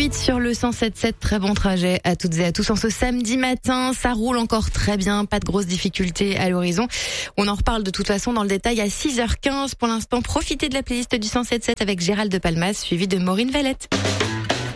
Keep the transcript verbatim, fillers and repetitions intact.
huit sur le cent sept virgule sept. Très bon trajet à toutes et à tous en ce samedi matin. Ça roule encore très bien, pas de grosses difficultés à l'horizon. On en reparle de toute façon dans le détail à six heures quinze. Pour l'instant, profitez de la playlist du cent sept virgule sept avec Gérald de Palmas, suivi de Maureen Valette.